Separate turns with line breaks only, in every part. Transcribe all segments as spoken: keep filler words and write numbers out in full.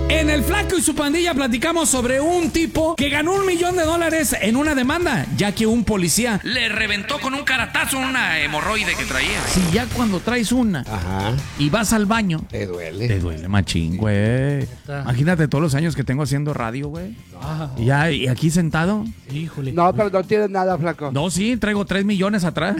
En El Flaco y su pandilla platicamos sobre un tipo que ganó un millón de dólares en una demanda, ya que un policía
le reventó con un caratazo una hemorroide que traía.
Si ya cuando traes una
Ajá.
y vas al baño,
Te duele.
te duele machín, güey. Imagínate todos los años que tengo haciendo radio, güey. Y ya, y aquí sentado.
Híjole.
No, pero no tienes nada, flaco.
No, sí, traigo tres millones atrás.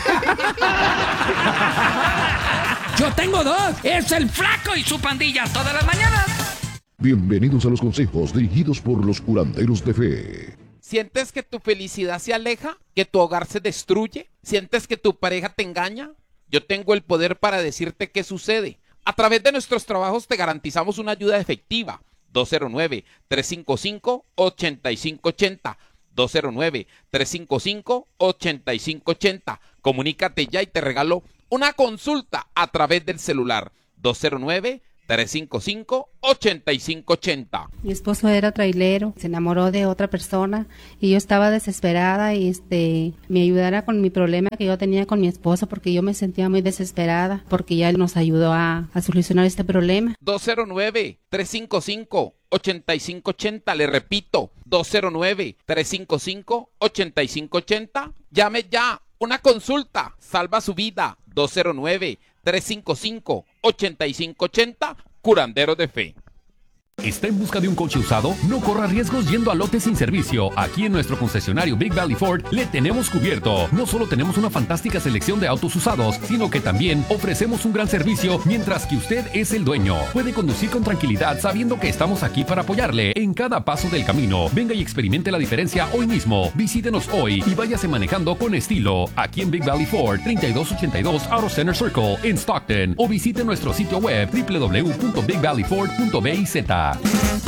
Yo tengo dos.
Es El Flaco y su pandilla todas las mañanas.
Bienvenidos a los consejos dirigidos por los curanderos de fe.
¿Sientes que tu felicidad se aleja? ¿Que tu hogar se destruye? ¿Sientes que tu pareja te engaña? Yo tengo el poder para decirte qué sucede. A través de nuestros trabajos te garantizamos una ayuda efectiva. dos cero nueve, tres cinco cinco, ocho cinco ocho cero. dos cero nueve, tres cinco cinco, ocho cinco ocho cero. Comunícate ya y te regalo una consulta a través del celular. dos cero nueve, tres cinco cinco, ocho cinco ocho cero.
Mi esposo era trailero, se enamoró de otra persona y yo estaba desesperada y este me ayudara con mi problema que yo tenía con mi esposo porque yo me sentía muy desesperada porque ya él nos ayudó a, a solucionar este problema.
dos cero nueve, tres cinco cinco, ocho cinco ocho cero, le repito, dos cero nueve, tres cinco cinco, ocho cinco ocho cero. Llame ya, una consulta, salva su vida. dos cero nueve, tres cinco cinco, ocho cinco ocho cero, Curanderos de Fe.
¿Está en busca de un coche usado? No corra riesgos yendo a lote sin servicio. Aquí en nuestro concesionario Big Valley Ford le tenemos cubierto. No solo tenemos una fantástica selección de autos usados, sino que también ofrecemos un gran servicio mientras que usted es el dueño. Puede conducir con tranquilidad sabiendo que estamos aquí para apoyarle en cada paso del camino. Venga y experimente la diferencia hoy mismo. Visítenos hoy y váyase manejando con estilo. Aquí en Big Valley Ford, treinta y dos ochenta y dos Auto Center Circle en Stockton. O visite nuestro sitio web w w w punto big valley ford punto b i z.